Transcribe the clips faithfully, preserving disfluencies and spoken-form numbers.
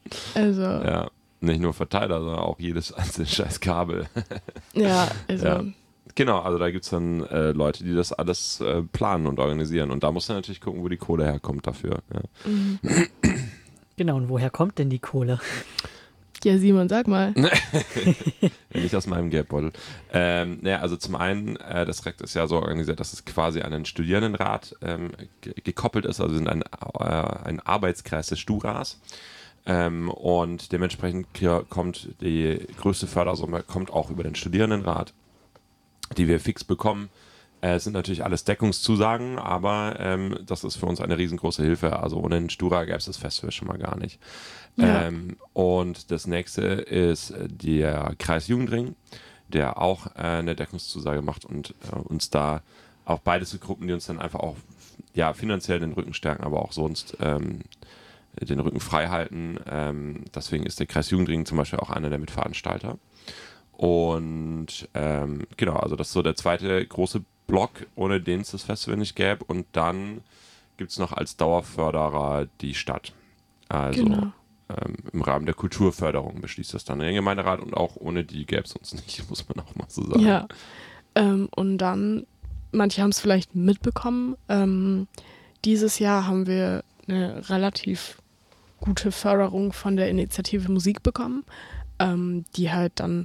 Also. Ja, nicht nur Verteiler, sondern auch jedes einzelne scheiß Kabel. Ja, also. Ja. Genau, also da gibt es dann äh, Leute, die das alles äh, planen und organisieren. Und da muss man natürlich gucken, wo die Kohle herkommt dafür. Ja. Mhm. Genau, und woher kommt denn die Kohle? Ja, Simon, sag mal. Nicht aus meinem Geldbeutel. Ähm, naja, also zum einen, äh, das Rekt ist ja so organisiert, dass es quasi an den Studierendenrat ähm, ge- gekoppelt ist. Also wir sind ein, äh, ein Arbeitskreis des Sturas. Ähm, und dementsprechend hier kommt die größte Fördersumme kommt auch über den Studierendenrat, die wir fix bekommen. Äh, es sind natürlich alles Deckungszusagen, aber ähm, das ist für uns eine riesengroße Hilfe. Also ohne den Stura gäbe es das Festival schon mal gar nicht. Ja. Ähm, und das nächste ist der Kreis Jugendring, der auch äh, eine Deckungszusage macht und äh, uns da auch beides so Gruppen, die uns dann einfach auch ja, finanziell den Rücken stärken, aber auch sonst ähm, den Rücken frei halten. Ähm, deswegen ist der Kreis Jugendring zum Beispiel auch einer der Mitveranstalter. Und ähm, genau, also das ist so der zweite große Block, ohne den es das Festival nicht gäbe. Und dann gibt es noch als Dauerförderer die Stadt. Also Genau. ähm, im Rahmen der Kulturförderung beschließt das dann der Gemeinderat und auch ohne die gäbe es uns nicht, muss man auch mal so sagen. Ja. Ähm, und dann, manche haben es vielleicht mitbekommen, ähm, dieses Jahr haben wir eine relativ gute Förderung von der Initiative Musik bekommen, ähm, die halt dann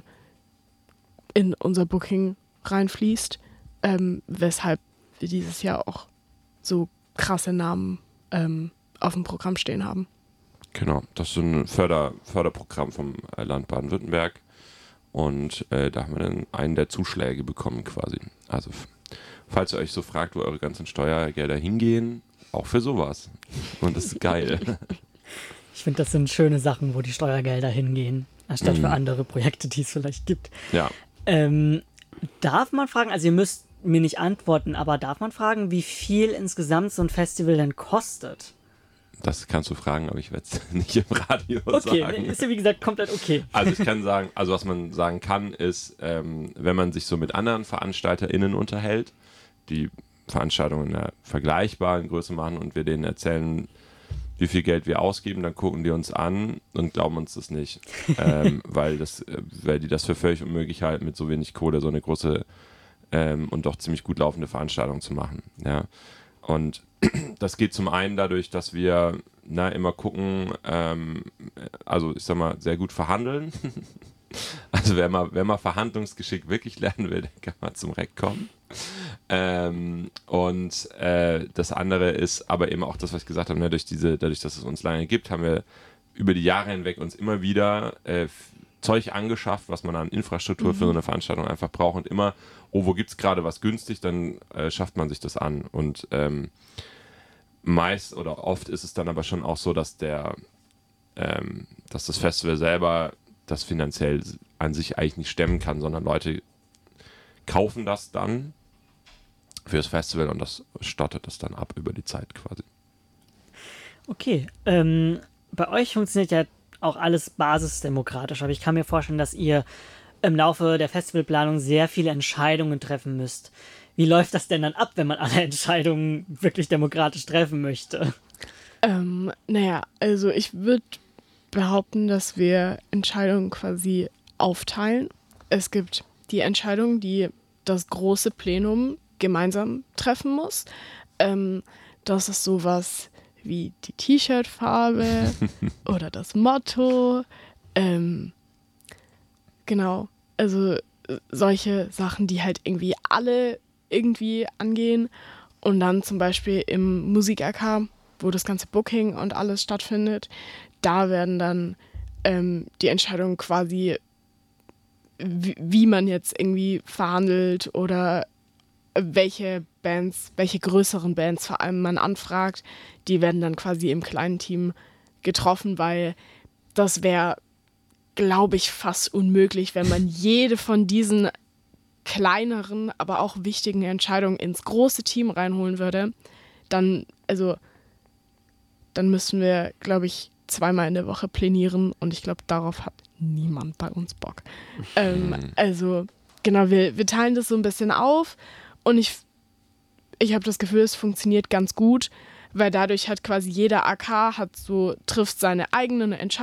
in unser Booking reinfließt, ähm, weshalb wir dieses Jahr auch so krasse Namen ähm, auf dem Programm stehen haben. Genau, das ist ein Förder, Förderprogramm vom äh, Land Baden-Württemberg und äh, da haben wir dann einen der Zuschläge bekommen quasi. Also f- falls ihr euch so fragt, wo eure ganzen Steuergelder hingehen, auch für sowas. Und das ist geil. Ich finde, das sind schöne Sachen, wo die Steuergelder hingehen, anstatt Mhm. für andere Projekte, die es vielleicht gibt. Ja, Ähm, darf man fragen, also ihr müsst mir nicht antworten, aber darf man fragen, wie viel insgesamt so ein Festival denn kostet? das kannst du fragen, aber ich werde es nicht im Radio Okay, sagen. ist ja wie gesagt komplett okay. Also ich kann sagen, also was man sagen kann, ist, ähm, wenn man sich so mit anderen VeranstalterInnen unterhält, die Veranstaltungen in der vergleichbaren Größe machen und wir denen erzählen, wie viel Geld wir ausgeben, dann gucken die uns an und glauben uns das nicht. ähm, weil, das, äh, weil die das für völlig unmöglich halten, mit so wenig Kohle so eine große ähm, und doch ziemlich gut laufende Veranstaltung zu machen. Ja. Und das geht zum einen dadurch, dass wir na, immer gucken, ähm, also ich sag mal, sehr gut verhandeln. Also wer mal, wer mal Verhandlungsgeschick wirklich lernen will, der kann mal zum Rec kommen. Ähm, und äh, das andere ist aber eben auch das, was ich gesagt habe, ne, durch diese, dadurch, dass es uns lange gibt, haben wir über die Jahre hinweg uns immer wieder äh, Zeug angeschafft, was man an Infrastruktur für so eine Veranstaltung einfach braucht und immer, oh, wo gibt es gerade was günstig, dann äh, schafft man sich das an. Und ähm, meist oder oft ist es dann aber schon auch so, dass der, ähm, dass das Festival selber das finanziell an sich eigentlich nicht stemmen kann, sondern Leute kaufen das dann fürs Festival und das startet das dann ab über die Zeit quasi. Okay, ähm, bei euch funktioniert ja auch alles basisdemokratisch, aber ich kann mir vorstellen, dass ihr im Laufe der Festivalplanung sehr viele Entscheidungen treffen müsst. Wie läuft das denn dann ab, wenn man alle Entscheidungen wirklich demokratisch treffen möchte? Ähm, naja, also ich würde behaupten, dass wir Entscheidungen quasi aufteilen. Es gibt die Entscheidung, die das große Plenum gemeinsam treffen muss. Ähm, das ist sowas wie die T-Shirt-Farbe oder das Motto. Ähm, genau, also äh, solche Sachen, die halt irgendwie alle irgendwie angehen. Und dann zum Beispiel im Musik-A K, wo das ganze Booking und alles stattfindet, da werden dann ähm, die Entscheidungen quasi, wie, wie man jetzt irgendwie verhandelt oder welche Bands, welche größeren Bands vor allem man anfragt, die werden dann quasi im kleinen Team getroffen, weil das wäre, glaube ich, fast unmöglich, wenn man jede von diesen kleineren, aber auch wichtigen Entscheidungen ins große Team reinholen würde. Dann, also, dann müssten wir, glaube ich, zweimal in der Woche plänieren und ich glaube, darauf hat niemand bei uns Bock. Ähm, also, genau, wir, wir teilen das so ein bisschen auf und ich, ich habe das Gefühl, es funktioniert ganz gut, weil dadurch hat quasi jeder A K hat so, trifft seine eigenen Entscheidungen